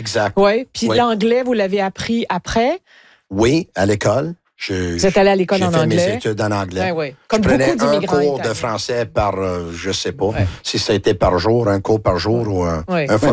exact. Oui. Puis Oui. l'anglais, vous l'avez appris après? Oui, à l'école. Vous êtes allé à l'école en J'ai fait mes anglais? études en anglais. Oui, oui. Comme je prenais beaucoup d'immigrants un cours italiens. de français par, je sais pas, Ouais. si c'était par jour, un cours par jour ou un Ouais.